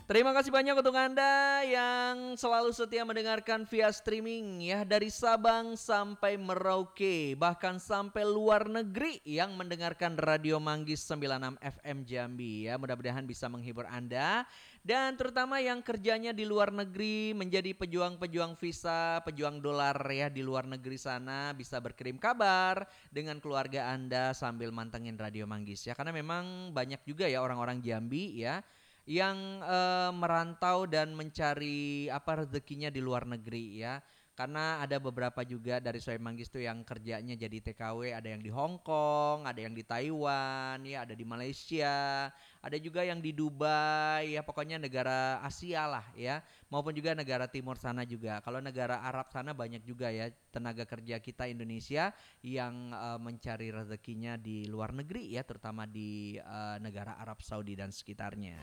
Terima kasih banyak untuk Anda yang selalu setia mendengarkan via streaming ya, dari Sabang sampai Merauke, bahkan sampai luar negeri yang mendengarkan Radio Manggis 96 FM Jambi ya. Mudah-mudahan bisa menghibur Anda dan terutama yang kerjanya di luar negeri menjadi pejuang-pejuang visa, pejuang dolar ya di luar negeri sana, bisa berkirim kabar dengan keluarga Anda sambil mantengin Radio Manggis ya. Karena memang banyak juga ya orang-orang Jambi ya yang merantau dan mencari rezekinya di luar negeri ya. Karena ada beberapa juga dari Soe Manggis tuh yang kerjanya jadi TKW, ada yang di Hong Kong, ada yang di Taiwan, ya ada di Malaysia, ada juga yang di Dubai, ya pokoknya negara Asia lah ya, maupun juga negara Timur sana juga. Kalau negara Arab sana banyak juga ya tenaga kerja kita Indonesia yang mencari rezekinya di luar negeri ya, terutama di negara Arab Saudi dan sekitarnya.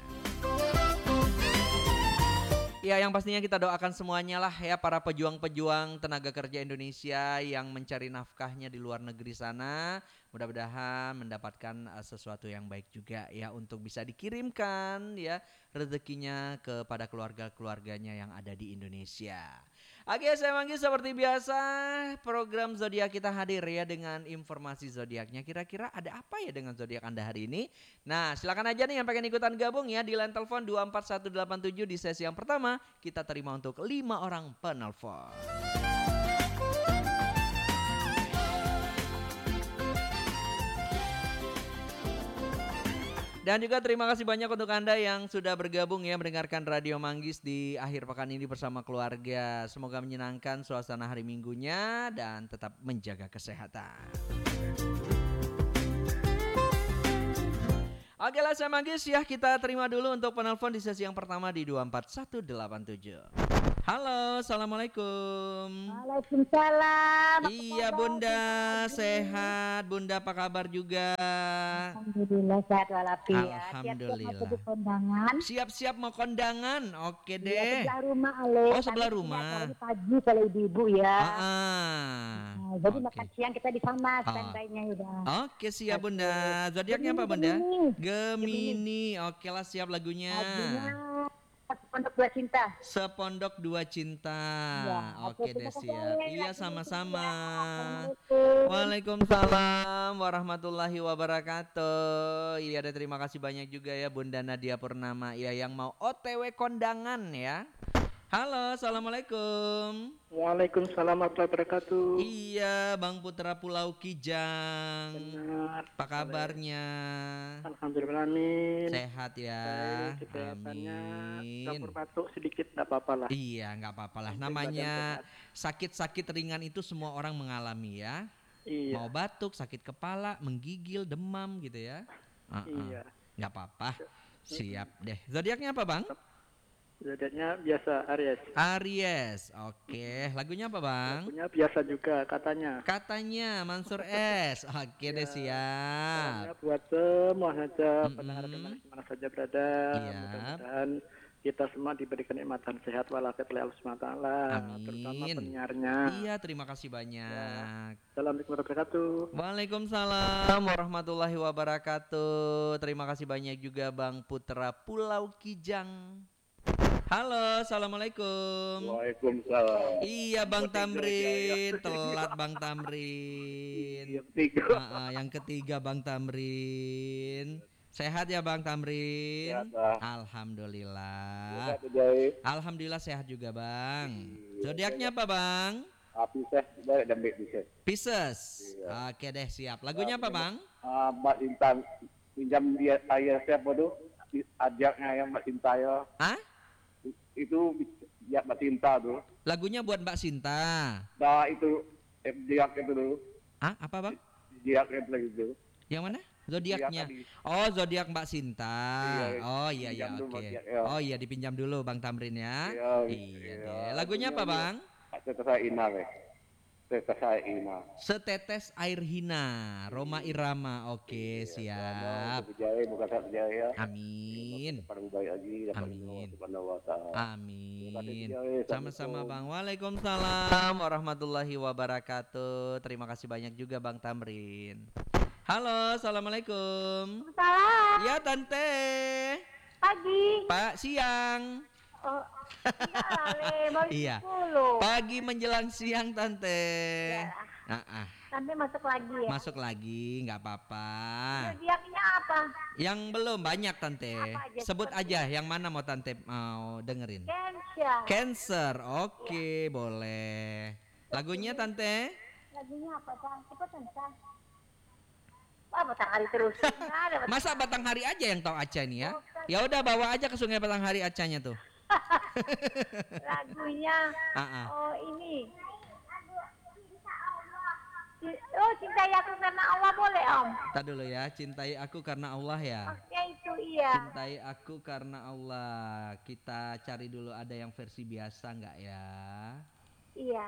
Ya, yang pastinya kita doakan semuanya lah ya, para pejuang-pejuang tenaga kerja Indonesia yang mencari nafkahnya di luar negeri sana. Mudah-mudahan mendapatkan sesuatu yang baik juga ya, untuk bisa dikirimkan ya rezekinya kepada keluarga-keluarganya yang ada di Indonesia. Oke, saya Manggis seperti biasa program zodiak kita hadir ya dengan informasi zodiaknya. Kira-kira ada apa ya dengan zodiak Anda hari ini? Nah, silakan aja nih yang pengen ikutan gabung ya di line telepon 24187 di sesi yang pertama. Kita terima untuk 5 orang penelpon. Dan juga terima kasih banyak untuk Anda yang sudah bergabung ya mendengarkan Radio Manggis di akhir pekan ini bersama keluarga. Semoga menyenangkan suasana hari Minggunya dan tetap menjaga kesehatan. Oke lah saya Manggis ya, kita terima dulu untuk penelpon di sesi yang pertama di 24187. Halo, Assalamualaikum. Waalaikumsalam. Iya Bunda, sehat. Bunda apa kabar juga? Alhamdulillah sehat walafiat. Alhamdulillah. Siap-siap mau kondangan. Siap-siap mau kondangan. Oke Iya, deh. sebelah rumah Ale. Oh, sebelah rumah. Ini pagi kalau ibu-ibu ya. Jadi Oke. makan siang kita di sana standby-nya udah. Oke, siap Bunda. Zodiaknya apa Bunda? Gemini. Oke lah, siap lagunya. Sepondok Dua Cinta. Sepondok Dua Cinta. Ya, Oke deh, siap. Iya, sama-sama. Assalamualaikum. Waalaikumsalam warahmatullahi wabarakatuh. Iya, ada terima kasih banyak juga ya Bunda Nadia Purnama ya yang mau OTW kondangan ya. Halo, Assalamualaikum. Waalaikumsalam warahmatullahi wabarakatuh. Iya, Bang Putra Pulau Kijang. Benar. Apa kabarnya? Alhamdulillah, amin. Sehat ya. Baik, kesehatannya. Amin. Campur batuk sedikit nggak apa-apa lah. Iya, nggak apa-apa lah. Namanya sakit-sakit ringan itu semua orang mengalami ya. Iya. Mau batuk, sakit kepala, menggigil, demam gitu ya. Iya. Nggak apa-apa. Siap deh. Zodiaknya apa Bang? Zodiaknya biasa Aries. Aries. Oke. Lagunya apa Bang? Punya biasa juga katanya. Katanya Mansur S. Oke deh, siap. Salamnya buat semua saja pendengar di mana saja berada. Iya. Mudah-mudahan kita semua diberikan nikmatan sehat walafiat oleh Allah Subhanahu wa taala, terutama Amin. penyiarnya. Iya, terima kasih banyak. Assalamualaikum warahmatullahi wabarakatuh. Waalaikumsalam warahmatullahi wabarakatuh. Terima kasih banyak juga Bang Putra Pulau Kijang. Halo, Assalamualaikum. Waalaikumsalam. Iya Bang Tamrin, telat Bang Tamrin. Yang ketiga Bang Tamrin. Sehat ya Bang Tamrin? Sehat, Bang. Alhamdulillah. Sehat, Jai. Alhamdulillah sehat juga Bang. Zodiaknya apa Bang? Pisces juga dan Pisces. Pisces. Iya. Oke deh, siap. Lagunya apa Bang? Mbak Intan pinjam dia saya siapa tuh? Ajaknya yang Mbak Cinta ya. Hah? Itu ya Mbak Cinta tuh. Lagunya buat Mbak Sinta. Nah itu Diak itu tuh. Hah? Apa Bang? Diak itu lagi tuh. Yang mana? Zodiaknya. Zodiak Oh, zodiak Mbak Sinta. Iya, Oh iya ya, pinjam dulu, oke. Mbak, ya. Oh iya, dipinjam dulu Bang Tamrin ya. Iya, Iya iya. deh. Lagunya apa Bang? Tetes saya Ina weh. Tetes saya Ina. Setetes Air Hina, Roma Irama. Oke, siap. Berjaya, bukan saya berjaya. Amin. Paling baik lagi. Amin. Amin. Amin. Sama-sama Bang. Waalaikumsalam warahmatullahi wabarakatuh. Terima kasih banyak juga Bang Tamrin. Halo, Assalamualaikum. Salam. Ya Tante. Pagi. Pak, siang. Oh, enggak lah, Le. Baru Iya. 10. Pagi menjelang siang, Tante. Ya. Nanti masuk lagi ya. Masuk lagi, nggak apa-apa. Zodiaknya apa? Yang belum banyak, Tante. Apa aja, Sebut seperti? aja yang mana mau Tante mau dengerin. Cancer. Cancer, oke, boleh. Lagunya, Tante? Lagunya apa, Sang? Cepetan, Sang. Wah, matahari terus. Nggak ada Masa Batanghari aja yang tahu Aca nih ya? Ya udah bawa aja ke Sungai Batanghari Acanya tuh. lagunya. Ah. Oh, ini. Oh, cintai aku karena Allah boleh, Om. Tadi dulu ya, cintai aku karena Allah ya. Oke, itu iya. Cintai aku karena Allah. Kita cari dulu ada yang versi biasa nggak ya? Iya.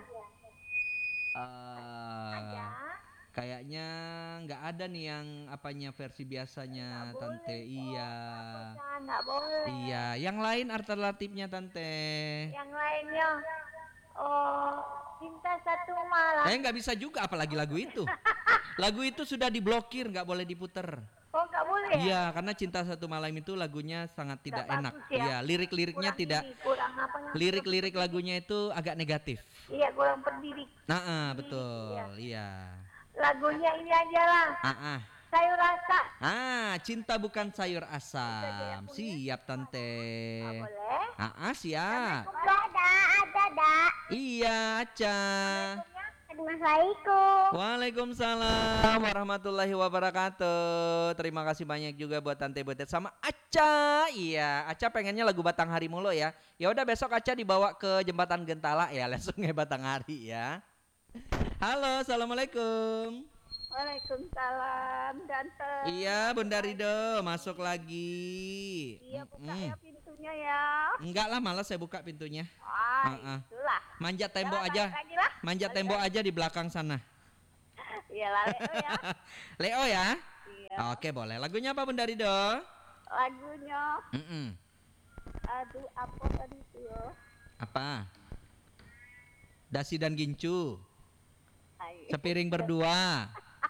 Eh, kayaknya nggak ada nih yang apanya versi biasanya, Tante. Iya. Nggak boleh. Iya, yang lain alternatifnya, Tante. Yang lainnya, oh, cinta satu malam. Nggak bisa juga, apalagi lagu itu. Lagu itu sudah diblokir, nggak boleh diputer. Oh, nggak boleh ya? Iya, karena Cinta Satu Malam itu lagunya sangat tidak Nggak enak. bagus ya? Iya, lirik-liriknya Kurang tidak. ini, kurang apa namanya? Lirik-lirik lagunya itu agak negatif. Iya, kurang pendidik. Nah, betul. Iya. Lagunya ini aja lah. Ah. Sayur rasa. Cinta bukan sayur asam. Siap, Tante. Boleh. Siap. Ada. Iya, Aca. Assalamualaikum. Waalaikumsalam warahmatullahi wabarakatuh. Terima kasih banyak juga buat Tante Butet sama Aca. Iya, Aca pengennya lagu Batanghari mulu ya. Ya udah besok Aca dibawa ke Jembatan Gentala ya, Sungai Batanghari ya. Halo, assalamualaikum. Waalaikumsalam, Tante. Iya, Bunda Rido, masuk lagi. Iya, buka ya pintunya ya. Enggak lah, malas saya buka pintunya. Itulah. Manjat tembok Jalan aja. lagi lah. Manjat tembok aja di belakang sana. Iya lah, Leo ya. Leo ya? Iya. Oke, boleh. Lagunya apa, Bunda Rido? Lagunya, Mm-mm. aduh apa tadi itu ya? Apa? Dasi dan Gincu. Ayo. Sepiring berdua.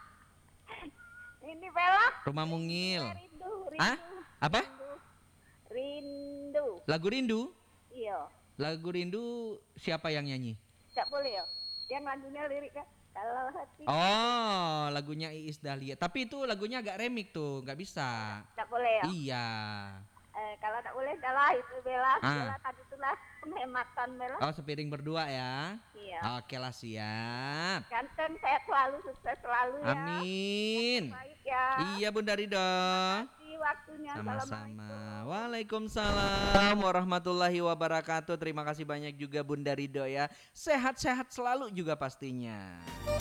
Ini Bella. Rumah Mungil. Rindu. Apa? Rindu. Lagu Rindu? Iya. Lagu Rindu siapa yang nyanyi? Nggak boleh ya? Yang lagunya liriknya kalau hati. Oh, lagunya Iis Dahlia. Tapi itu lagunya agak remix tuh, nggak bisa. Nggak boleh ya? Iya. Kalau nggak boleh, adalah itu Bella. Bella tadi itulah penghematan Bella. Oh, sepiring berdua ya? Iya. Oke lah, siap. Ganteng, sehat selalu, sukses selalu ya. Amin. Baik ya. Iya, Bunda Rido. Terima kasih waktunya. Sama-sama. Waalaikumsalam warahmatullahi wabarakatuh. Terima kasih banyak juga Bunda Rido ya. Sehat-sehat selalu juga pastinya.